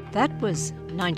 That was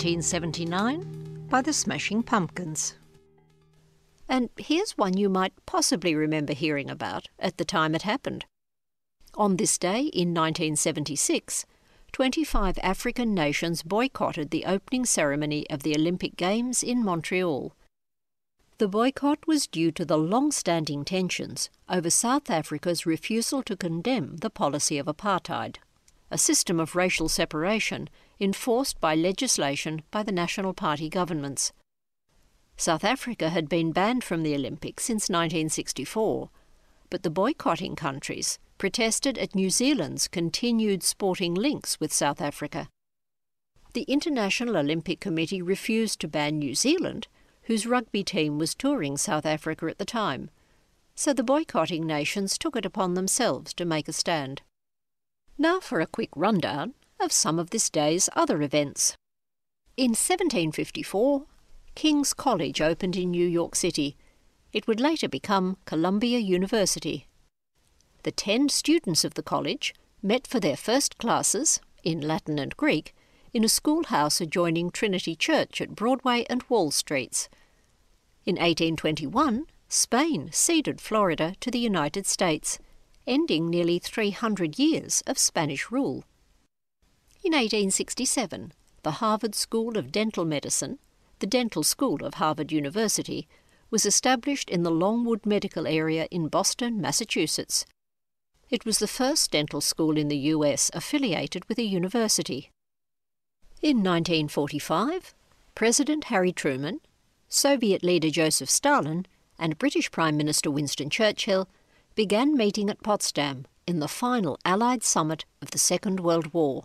1979 by the Smashing Pumpkins. And here's one you might possibly remember hearing about at the time it happened. On this day in 1976, 25 African nations boycotted the opening ceremony of the Olympic Games in Montreal. The boycott was due to the long-standing tensions over South Africa's refusal to condemn the policy of apartheid, a system of racial separation enforced by legislation by the National Party governments. South Africa had been banned from the Olympics since 1964, but the boycotting countries protested at New Zealand's continued sporting links with South Africa. The International Olympic Committee refused to ban New Zealand, whose rugby team was touring South Africa at the time, so the boycotting nations took it upon themselves to make a stand. Now for a quick rundown of some of this day's other events. In 1754, King's College opened in New York City. It would later become Columbia University. The 10 students of the college met for their first classes, in Latin and Greek, in a schoolhouse adjoining Trinity Church at Broadway and Wall Streets. In 1821, Spain ceded Florida to the United States, ending nearly 300 years of Spanish rule. In 1867, the Harvard School of Dental Medicine, the Dental School of Harvard University, was established in the Longwood Medical Area in Boston, Massachusetts. It was the first dental school in the US affiliated with a university. In 1945, President Harry Truman, Soviet leader Joseph Stalin, and British Prime Minister Winston Churchill began meeting at Potsdam in the final Allied summit of the Second World War.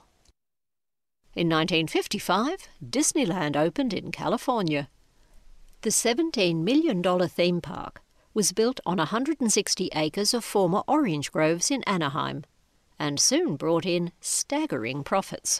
In 1955, Disneyland opened in California. The $17 million theme park was built on 160 acres of former orange groves in Anaheim, and soon brought in staggering profits.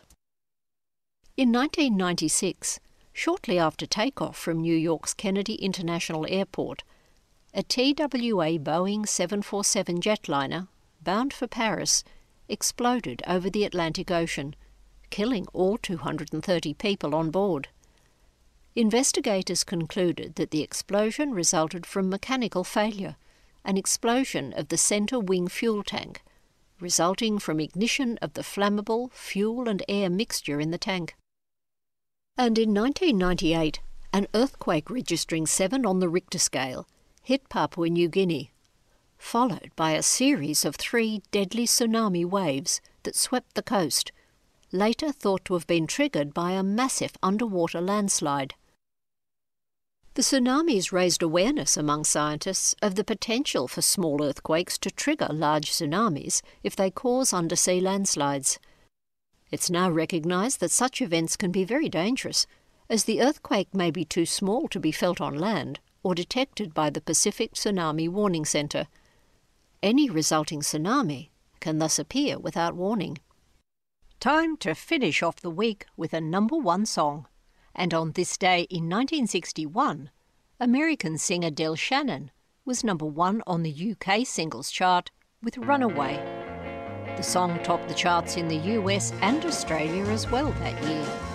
In 1996, shortly after takeoff from New York's Kennedy International Airport, a TWA Boeing 747 jetliner, bound for Paris, exploded over the Atlantic Ocean, killing all 230 people on board. Investigators concluded that the explosion resulted from mechanical failure, an explosion of the center wing fuel tank, resulting from ignition of the flammable fuel and air mixture in the tank. And in 1998, an earthquake registering 7 on the Richter scale hit Papua New Guinea, followed by a series of 3 deadly tsunami waves that swept the coast, later thought to have been triggered by a massive underwater landslide. The tsunamis raised awareness among scientists of the potential for small earthquakes to trigger large tsunamis if they cause undersea landslides. It's now recognised that such events can be very dangerous, as the earthquake may be too small to be felt on land or detected by the Pacific Tsunami Warning Centre. Any resulting tsunami can thus appear without warning. Time to finish off the week with a #1 song. And on this day in 1961, American singer Del Shannon was #1 on the UK singles chart with Runaway. The song topped the charts in the US and Australia as well that year.